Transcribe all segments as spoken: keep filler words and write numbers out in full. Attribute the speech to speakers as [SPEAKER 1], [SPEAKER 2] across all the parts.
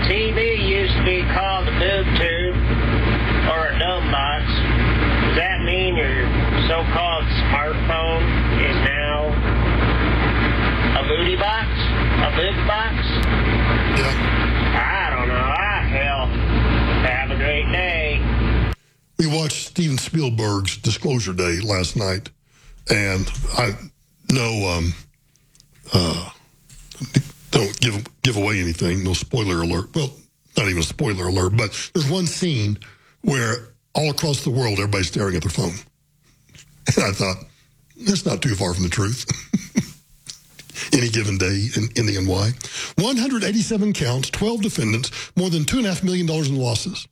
[SPEAKER 1] T V used to be called a boob tube or a dumb box. Does that mean your so-called smartphone is now a booty box? A boob box?
[SPEAKER 2] Yeah.
[SPEAKER 1] I don't know. Ah, hell. Have a great day.
[SPEAKER 2] We watched Steven Spielberg's Disclosure Day last night, and I know um, uh, don't give give away anything. No spoiler alert. Well, not even a spoiler alert, but there's one scene where all across the world everybody's staring at their phone, and I thought that's not too far from the truth. Any given day in, in the N Y, one hundred eighty-seven counts, twelve defendants, more than two and a half million dollars in losses.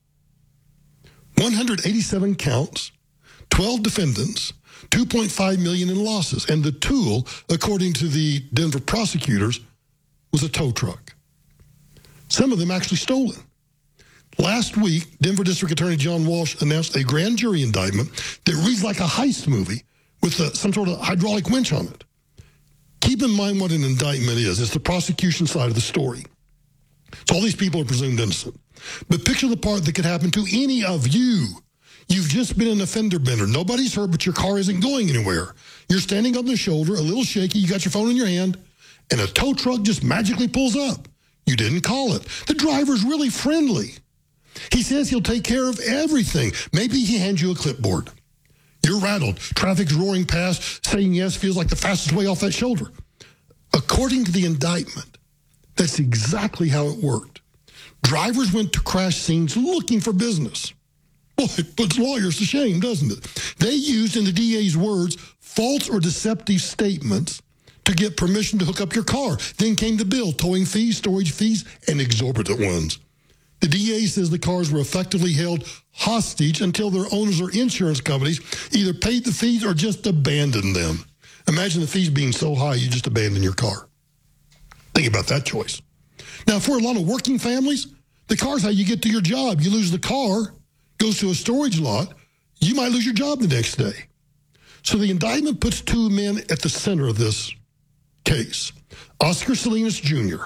[SPEAKER 2] one hundred eighty-seven counts, twelve defendants, two point five million dollars in losses. And the tool, according to the Denver prosecutors, was a tow truck. Some of them actually stolen. Last week, Denver District Attorney John Walsh announced a grand jury indictment that reads like a heist movie with a, some sort of hydraulic winch on it. Keep in mind what an indictment is. It's the prosecution side of the story. So all these people are presumed innocent. But picture the part that could happen to any of you. You've just been an offender bender. Nobody's hurt, but your car isn't going anywhere. You're standing on the shoulder, a little shaky. You got your phone in your hand, and a tow truck just magically pulls up. You didn't call it. The driver's really friendly. He says he'll take care of everything. Maybe he hands you a clipboard. You're rattled. Traffic's roaring past. Saying yes feels like the fastest way off that shoulder. According to the indictment, that's exactly how it worked. Drivers went to crash scenes looking for business. Well, it puts lawyers to shame, doesn't it? They used, in the D A's words, false or deceptive statements to get permission to hook up your car. Then came the bill, towing fees, storage fees, and exorbitant ones. The D A says the cars were effectively held hostage until their owners or insurance companies either paid the fees or just abandoned them. Imagine the fees being so high you just abandon your car. Think about that choice. Now, for a lot of working families, the car's how you get to your job. You lose the car, goes to a storage lot, you might lose your job the next day. So the indictment puts two men at the center of this case. Oscar Salinas Junior,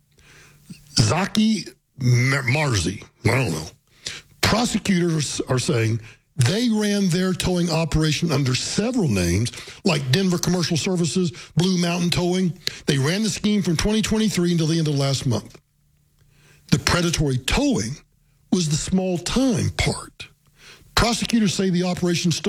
[SPEAKER 2] Zaki Marzi, I don't know. Prosecutors are saying they ran their towing operation under several names, like Denver Commercial Services, Blue Mountain Towing. They ran the scheme from twenty twenty-three until the end of last month. The predatory towing was the small-time part. Prosecutors say the operation started